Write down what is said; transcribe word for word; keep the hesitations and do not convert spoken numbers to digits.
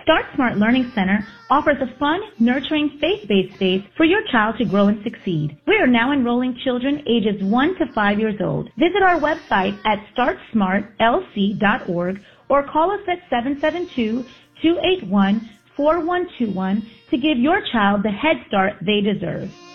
Start Smart Learning Center offers a fun, nurturing, faith-based space for your child to grow and succeed. We are now enrolling children ages one to five years old. Visit our website at start smart l c dot org or call us at seven seven two, two eight one, four one two one to give your child the head start they deserve.